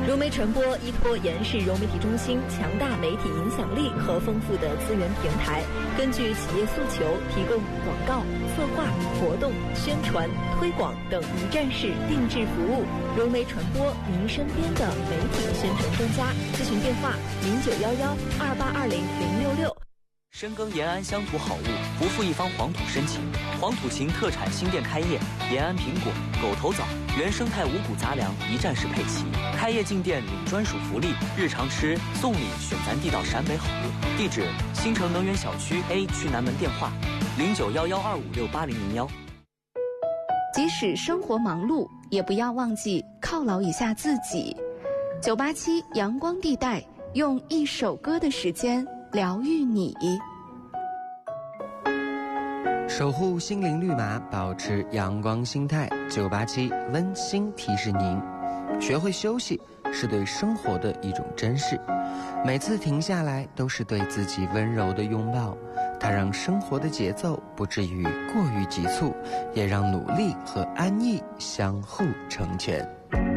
融媒传播依托延世融媒体中心强大媒体影响力和丰富的资源平台，根据企业诉求提供广告、策划、活动、宣传、推广等一站式定制服务。融媒传播，您身边的媒体宣传专家。咨询电话：091128200666。 深耕延安乡土好物，不负一方黄土深情。黄土情特产新店开业，延安苹果、狗头枣、原生态五谷杂粮一站式配齐。开业进店领专属福利，日常吃送礼选咱地道陕北好物。地址：新城能源小区 A 区南门，电话091125680001。 即使生活忙碌，也不要忘记犒劳一下自己。987阳光地带，用一首歌的时间疗愈你。 守护心灵绿码，保持阳光心态。987温馨提示您，学会休息是对生活的一种珍视，每次停下来都是对自己温柔的拥抱，它让生活的节奏不至于过于急促，也让努力和安逸相互成全。